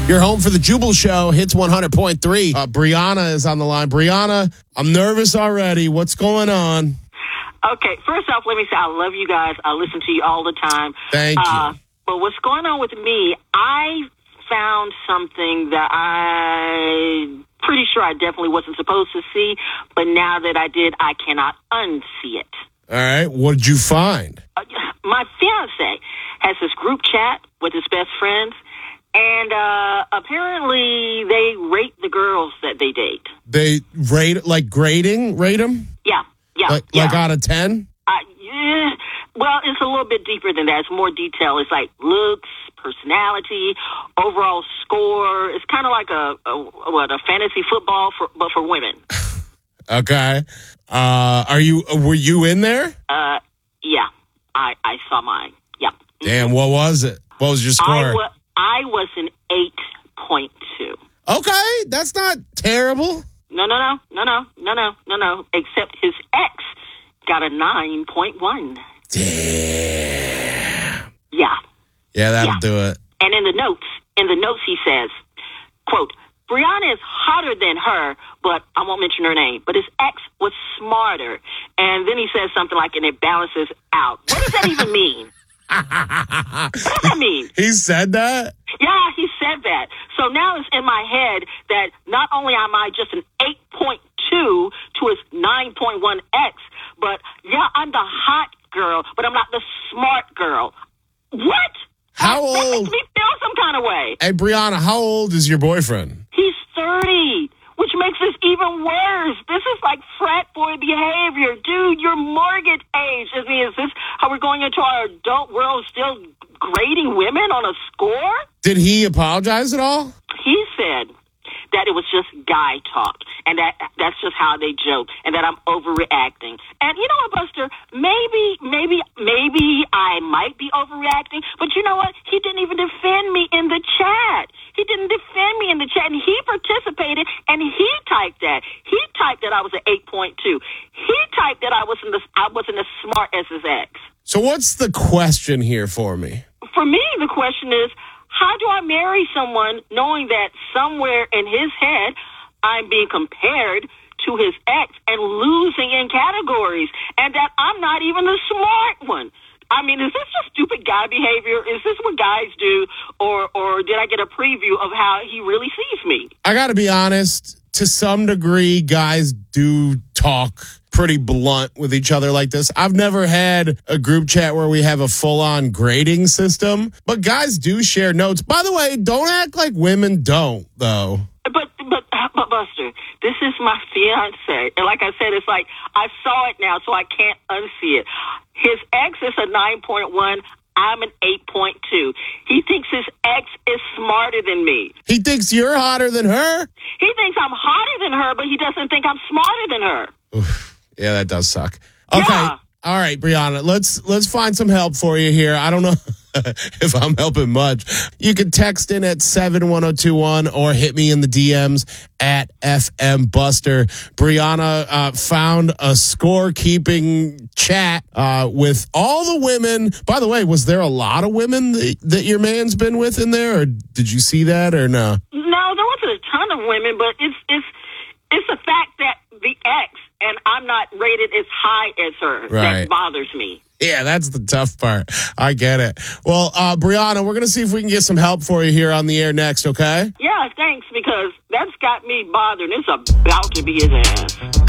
You're home for the Jubal Show, Hits 100.3. Brianna is on the line. Brianna, I'm nervous already. What's going on? Okay, first off, let me say I love you guys. I listen to you all the time. Thank you. But what's going on with me, I found something that I'm pretty sure I definitely wasn't supposed to see, but now that I did, I cannot unsee it. All right, what did you find? My fiance has this group chat with his best friends, and apparently they rate the girls that they date. They rate, like grading, rate them? Yeah. Like out of 10? Yeah. Well, it's a little bit deeper than that. It's more detail. It's like looks, personality, overall score. It's kind of like a fantasy football but for women. Okay. Were you in there? Yeah. I saw mine. Yeah. Damn, what was it? What was your score? I was an 8.2. Okay, that's not terrible. No. Except his ex got a 9.1. Damn. Yeah. Yeah, that'll do it. And in the notes he says, quote, Brianna is hotter than her, but I won't mention her name. But his ex was smarter. And then he says something like, and it balances out. What does that even mean? What does that mean? He said that? Yeah, he said that. So now it's in my head that not only am I just an 8.2 to his 9.1 ex, but yeah, I'm the hot girl, but I'm not the smart girl. What? How old? That makes me feel some kind of way. Hey, Brianna, how old is your boyfriend? He's 30, which makes this even worse. This is like frat boy behavior. Dude, you're mortgage age. I mean, is this how we're going into our adult world, still grading women on a score? Did he apologize at all? He said that it was just guy talk, and that's just how they joke, and that I'm overreacting. And you know what, Buster? Maybe I might be overreacting, but you know what? He didn't even defend me in the chat. He didn't defend me in the chat, and he participated, and he typed that. He typed that I was an 8.2. He typed that I wasn't as smart as his ex. So what's the question here for me? For me, the question is, how do I marry someone knowing that somewhere in his head I'm being compared to his ex and losing in categories, and that I'm not even the smart one? I mean, is this just stupid guy behavior? Is this what guys do? Or did I get a preview of how he really sees me? I got to be honest, to some degree, guys do talk pretty blunt with each other like this. I've never had a group chat where we have a full-on grading system, but guys do share notes. By the way, don't act like women don't, though. But Buster, this is my fiance. And like I said, it's like I saw it now, so I can't unsee it. His ex is a 9.1. I'm an 8.2. He thinks his ex is smarter than me. He thinks you're hotter than her? He thinks I'm hotter than her, but he doesn't think I'm smarter than her. Oof. Yeah, that does suck. Okay. Yeah. All right, Brianna, let's find some help for you here. I don't know if I'm helping much. You can text in at 71021 or hit me in the DMs at FM Buster. Brianna found a scorekeeping chat with all the women. By the way, was there a lot of women that your man's been with in there, or did you see that or no? No, there wasn't a ton of women, but it's the fact that the ex and I'm not rated as high as her that bothers me. Yeah, that's the tough part. I get it. Well, Brianna, we're going to see if we can get some help for you here on the air next, okay? Yeah, thanks, because that's got me bothered. It's about to be his ass.